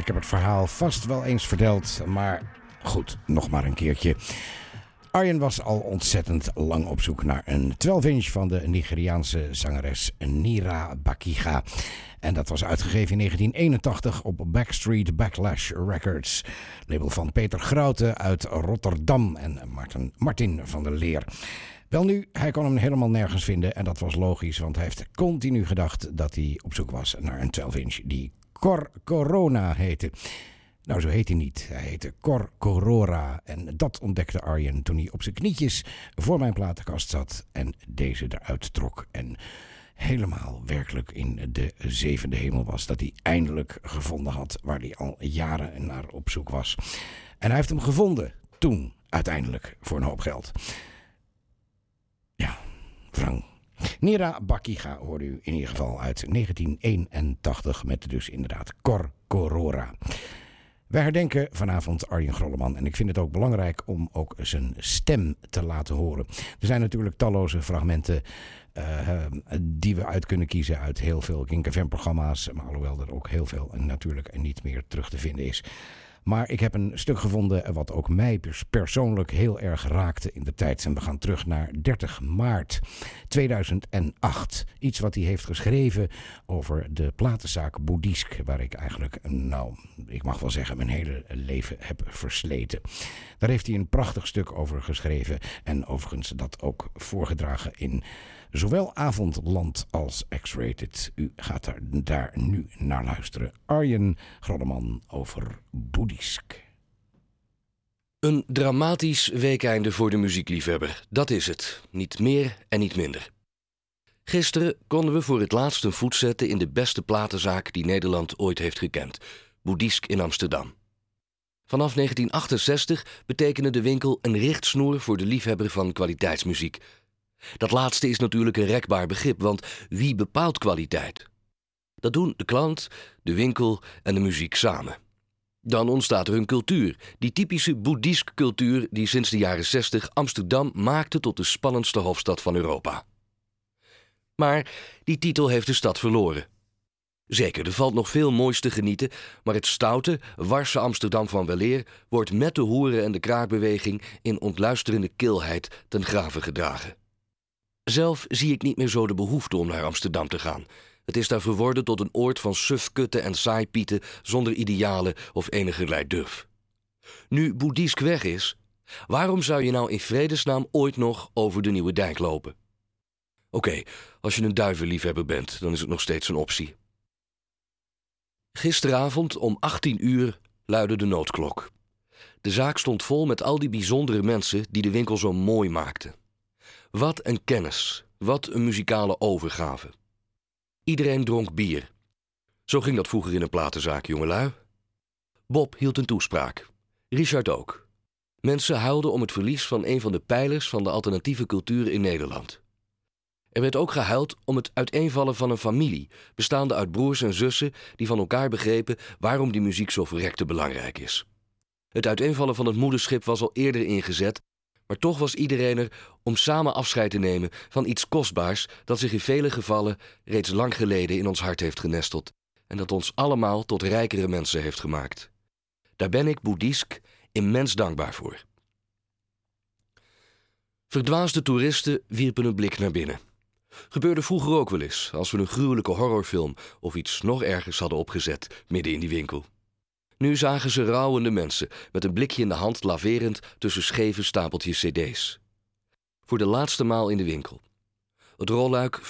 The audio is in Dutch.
heb het verhaal vast wel eens verteld, maar goed, nog maar een keertje. Arjen was al ontzettend lang op zoek naar een 12-inch van de Nigeriaanse zangeres Nira Bakiga. En dat was uitgegeven in 1981 op Backstreet Backlash Records. Label van Peter Groute uit Rotterdam en Martin van der Leer. Welnu, hij kon hem helemaal nergens vinden en dat was logisch, want hij heeft continu gedacht dat hij op zoek was naar een 12-inch die Cor Corona heette. Nou, zo heet hij niet. Hij heette Cor Corora. En dat ontdekte Arjen toen hij op zijn knietjes voor mijn platenkast zat en deze eruit trok. En helemaal werkelijk in de zevende hemel was. Dat hij eindelijk gevonden had waar hij al jaren naar op zoek was. En hij heeft hem gevonden toen, uiteindelijk, voor een hoop geld. Ja, wrang. Nira Bakiga hoorde u in ieder geval uit 1981 met dus inderdaad Cor Corora. Wij herdenken vanavond Arjen Grolleman en ik vind het ook belangrijk om ook zijn stem te laten horen. Er zijn natuurlijk talloze fragmenten die we uit kunnen kiezen uit heel veel Kink FM-programma's, maar alhoewel er ook heel veel natuurlijk niet meer terug te vinden is. Maar ik heb een stuk gevonden wat ook mij persoonlijk heel erg raakte in de tijd. En we gaan terug naar 30 maart 2008. Iets wat hij heeft geschreven over de platenzaak Boeddhisk. Waar ik eigenlijk, ik mag wel zeggen, mijn hele leven heb versleten. Daar heeft hij een prachtig stuk over geschreven. En overigens dat ook voorgedragen in zowel Avondland als X-Rated. U gaat daar nu naar luisteren. Arjen Grolleman over Boeddhisk. Een dramatisch weekeinde voor de muziekliefhebber. Dat is het. Niet meer en niet minder. Gisteren konden we voor het laatst een voet zetten in de beste platenzaak die Nederland ooit heeft gekend. Boeddhisk in Amsterdam. Vanaf 1968 betekende de winkel een richtsnoer voor de liefhebber van kwaliteitsmuziek. Dat laatste is natuurlijk een rekbaar begrip, want wie bepaalt kwaliteit? Dat doen de klant, de winkel en de muziek samen. Dan ontstaat er een cultuur, die typische Boeddhisk cultuur die sinds de jaren 60 Amsterdam maakte tot de spannendste hoofdstad van Europa. Maar die titel heeft de stad verloren. Zeker, er valt nog veel moois te genieten, maar het stoute, warse Amsterdam van weleer wordt met de hoeren en de kraakbeweging in ontluisterende kilheid ten grave gedragen. Zelf zie ik niet meer zo de behoefte om naar Amsterdam te gaan. Het is daar verworden tot een oord van sufkutten en saaipieten zonder idealen of enigerlei durf. Nu Boeddhisk weg is, waarom zou je nou in vredesnaam ooit nog over de Nieuwe Dijk lopen? Oké, als je een duivenliefhebber bent, dan is het nog steeds een optie. Gisteravond om 18 uur luidde de noodklok. De zaak stond vol met al die bijzondere mensen die de winkel zo mooi maakten. Wat een kennis, wat een muzikale overgave. Iedereen dronk bier. Zo ging dat vroeger in een platenzaak, jongelui. Bob hield een toespraak. Richard ook. Mensen huilden om het verlies van een van de pijlers van de alternatieve cultuur in Nederland. Er werd ook gehuild om het uiteenvallen van een familie, bestaande uit broers en zussen die van elkaar begrepen waarom die muziek zo verrekte belangrijk is. Het uiteenvallen van het moederschip was al eerder ingezet, maar toch was iedereen er om samen afscheid te nemen van iets kostbaars dat zich in vele gevallen reeds lang geleden in ons hart heeft genesteld en dat ons allemaal tot rijkere mensen heeft gemaakt. Daar ben ik, Boeddhisk, immens dankbaar voor. Verdwaasde toeristen wierpen een blik naar binnen. Gebeurde vroeger ook wel eens, als we een gruwelijke horrorfilm of iets nog ergers hadden opgezet midden in die winkel. Nu zagen ze rouwende mensen met een blikje in de hand laverend tussen scheve stapeltjes cd's. Voor de laatste maal in de winkel. Het rolluik